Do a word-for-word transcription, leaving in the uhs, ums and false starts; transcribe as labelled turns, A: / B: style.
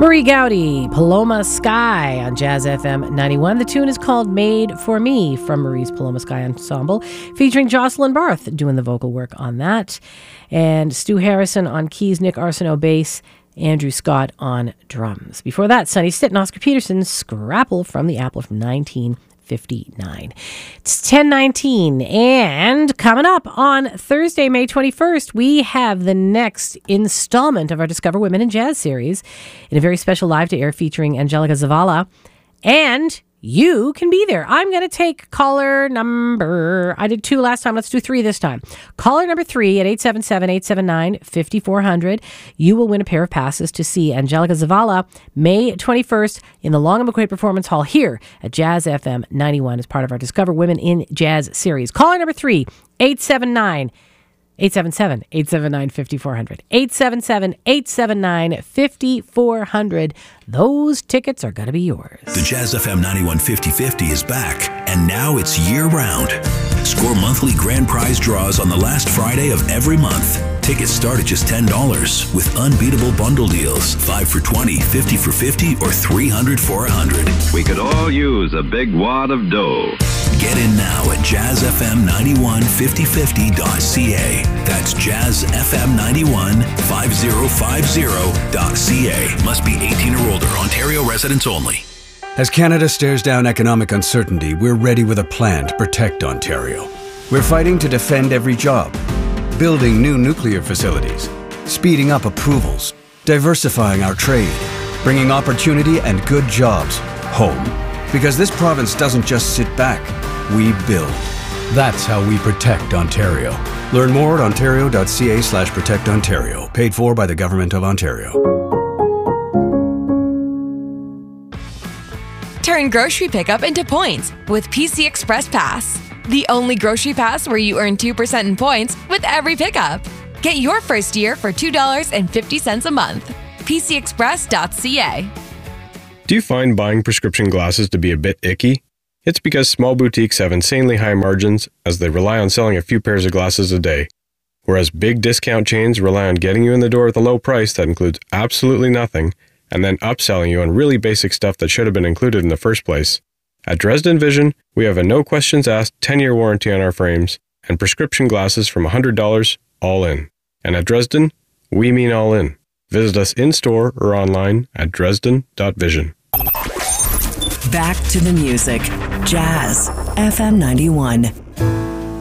A: Marie Gowdy, Paloma Sky on Jazz F M ninety-one. The tune is called Made for Me from Marie's Paloma Sky Ensemble, featuring Jocelyn Barth doing the vocal work on that. And Stu Harrison on keys, Nick Arsenault bass, Andrew Scott on drums. Before that, Sonny Stitt and Oscar Peterson, Scrapple from the Apple from nineteen fifty-nine. It's ten nineteen, and coming up on Thursday, May twenty-first, we have the next installment of our Discover Women in Jazz series in a very special live-to-air featuring Angelica Zavala, and you can be there. I'm going to take caller number, I did two last time, let's do three this time. Caller number three at eight seven seven, eight seven nine, five four zero zero. You will win a pair of passes to see Angelica Zavala May twenty-first in the Longham McQuaid Performance Hall here at Jazz F M ninety-one as part of our Discover Women in Jazz series. Caller number three, eight seven nine, eight seven seven, eight seven nine, five four zero zero. eight seven seven, eight seven nine, five four zero zero. Those tickets are going to be yours.
B: The Jazz F M ninety-one fifty fifty is back, and now it's year-round. Score monthly grand prize draws on the last Friday of every month. Tickets start at just ten dollars with unbeatable bundle deals. five for twenty, fifty for fifty, or three hundred for one hundred.
C: We could all use a big wad of dough.
B: Get in now at jazz f m ninety-one fifty fifty dot c a. That's jazz f m ninety-one fifty fifty dot c a. Must be eighteen or older. Ontario residents only.
D: As Canada stares down economic uncertainty, we're ready with a plan to protect Ontario. We're fighting to defend every job, building new nuclear facilities, speeding up approvals, diversifying our trade, bringing opportunity and good jobs home. Because this province doesn't just sit back, we build. That's how we protect Ontario. Learn more at ontario dot c a slash protect ontario. Paid for by the Government of Ontario.
E: Turn grocery pickup into points with P C Express Pass. The only grocery pass where you earn two percent in points with every pickup. Get your first year for two dollars and fifty cents a month. p c express dot c a.
F: Do you find buying prescription glasses to be a bit icky? It's because small boutiques have insanely high margins as they rely on selling a few pairs of glasses a day, whereas big discount chains rely on getting you in the door with a low price that includes absolutely nothing and then upselling you on really basic stuff that should have been included in the first place. At Dresden Vision, we have a no-questions-asked ten-year warranty on our frames and prescription glasses from one hundred dollars all in. And at Dresden, we mean all in. Visit us in-store or online at dresden dot vision.
G: Back to the music. Jazz F M ninety-one.